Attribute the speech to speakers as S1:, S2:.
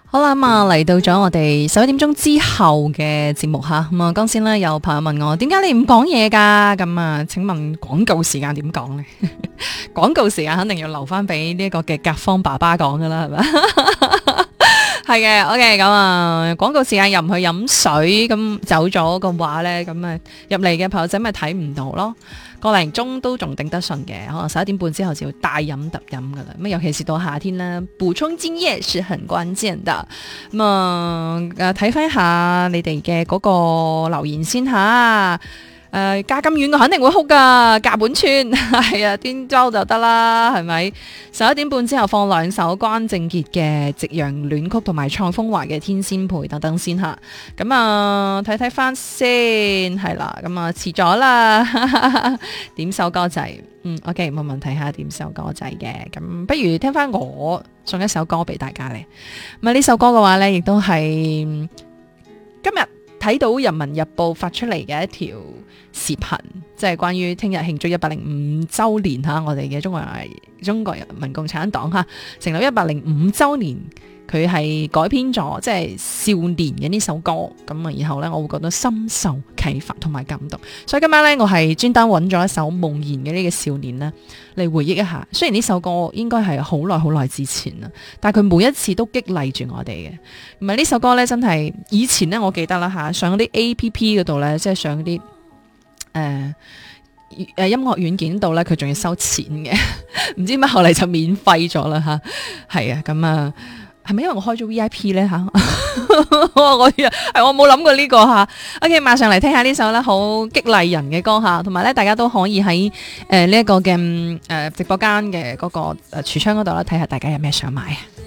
S1: 好啦，咁啊嚟到咗我哋11點鐘之後嘅節目吓，咁啊剛先咧有朋友問我點解你唔講嘢噶？咁啊，請問廣告時間點講呢？廣告時間肯定要留翻俾呢一個嘅甲方爸爸講噶啦，係咪？係嘅，OK，咁啊，廣告時間入唔去飲水，咁走咗嘅話咧，咁啊入嚟嘅朋友仔咪睇唔到咯。個零鐘都仲頂得順嘅，可能11點半之後就要大飲特飲噶啦。咁尤其是到夏天啦，補充精液是很關鍵的。咁睇翻下你哋嘅嗰個留言先吓。嫁咁遠我肯定會哭噶，嫁本村係啊，端州就得啦，係咪？11點半之後放兩首關正傑嘅《夕陽戀曲》同埋蔡楓華嘅《天仙配》等等先吓。咁啊睇翻先，係啦，咁啊遲咗啦，點首歌仔，OK 冇問題吓，點首歌仔嘅，咁不如聽翻我送一首歌俾大家咧。咁啊呢首歌嘅話咧，亦都係今日睇到《人民日報》發出嚟嘅一條視頻，即係關於聽日慶祝105週年吓，我哋嘅中國人民共產黨吓成立105週年，佢係改編咗即係少年嘅呢首歌，咁啊以後呢，我會覺得深受啟發同埋感動，所以今晚呢，我係專登揾咗一首夢然嘅呢個少年呢嚟回憶一下。雖然呢首歌應該係好耐之前啦，但係佢每一次都激勵住我哋嘅。唔係呢首歌呢，真係以前呢，我記得啦吓，上嗰啲 APP 嗰度呢，即係上嗰啲音樂軟件度呢，佢仲要收錢嘅，唔知乜後嚟就免費咗啦吓。係啊，咁啊。係咪因為我開咗 VIP 咧吓？我冇諗過呢個吓。OK， 馬上嚟聽下呢首咧好激勵人嘅歌吓，同埋咧大家都可以喺呢一個嘅直播間嘅嗰個櫥窗嗰度咧睇下大家有咩想買啊！